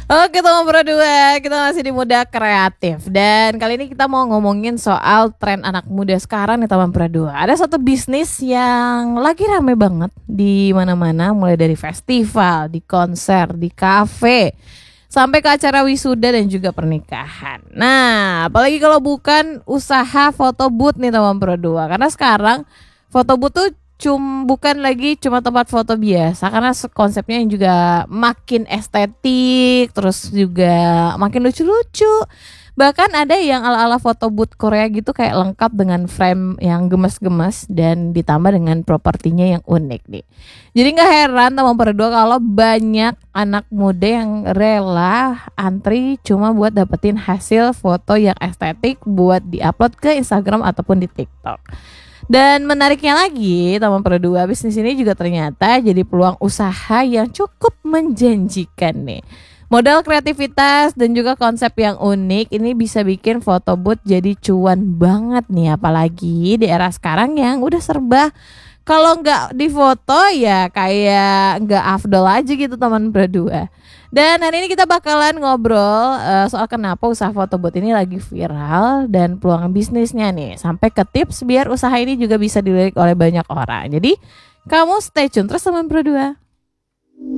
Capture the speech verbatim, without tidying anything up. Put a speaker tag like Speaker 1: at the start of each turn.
Speaker 1: Oke teman berdua, kita masih di Muda Kreatif. Dan kali ini kita mau ngomongin soal tren anak muda sekarang nih teman berdua. Ada satu bisnis yang lagi rame banget di mana-mana, mulai dari festival, di konser, di kafe, sampai ke acara wisuda dan juga pernikahan. Nah, apalagi kalau bukan usaha foto booth nih teman berdua. Karena sekarang foto booth tuh cum bukan lagi cuma tempat foto biasa, karena se- konsepnya yang juga makin estetik, terus juga makin lucu-lucu. Bahkan ada yang ala-ala foto booth Korea gitu, kayak lengkap dengan frame yang gemes-gemes dan ditambah dengan propertinya yang unik nih. Jadi nggak heran teman berdua kalau banyak anak muda yang rela antri cuma buat dapetin hasil foto yang estetik buat diupload ke Instagram ataupun di TikTok. Dan menariknya lagi, teman berdua, bisnis ini juga ternyata jadi peluang usaha yang cukup menjanjikan nih. Modal kreativitas dan juga konsep yang unik ini bisa bikin foto booth jadi cuan banget nih. Apalagi di era sekarang yang udah serba, kalau nggak difoto ya kayak nggak afdol aja gitu teman berdua. Dan hari ini kita bakalan ngobrol eh, soal kenapa usaha foto booth ini lagi viral dan peluang bisnisnya nih. Sampai ke tips biar usaha ini juga bisa dilirik oleh banyak orang. Jadi kamu stay tune terus teman berdua.